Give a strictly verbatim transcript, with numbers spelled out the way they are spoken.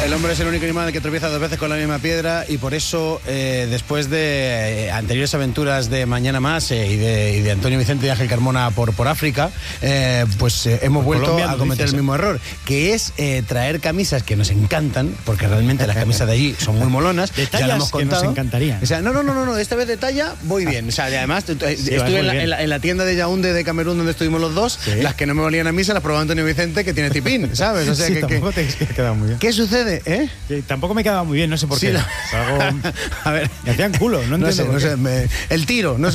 El hombre es el único animal que tropieza dos veces con la misma piedra y por eso, eh, después de eh, anteriores aventuras de Mañana Más eh, y, de, y de Antonio Vicente y Ángel Carmona por, por África, eh, pues eh, hemos por vuelto Colombia, a cometer dices, el mismo error, que es eh, traer camisas que nos encantan, porque realmente las camisas de allí son muy molonas. De tallas ya lo hemos que nos contado. encantarían. O sea, no, no, no, no, no, esta vez de talla voy bien. O sea, y además sí, estuve en la, en, la, en la tienda de Yaoundé de Camerún donde estuvimos los dos, ¿sí? Las que no me valían a mí se las probó Antonio Vicente, que tiene tipín, ¿sabes? O sea, sí, que, tampoco que, te ha quedado muy bien. ¿Qué sucede, eh? Sí, tampoco me quedaba muy bien, no sé por sí, qué. No. Es algo... A ver. Me hacían culo, no, no entiendo sé, por no qué. sé, me... el tiro, no sé.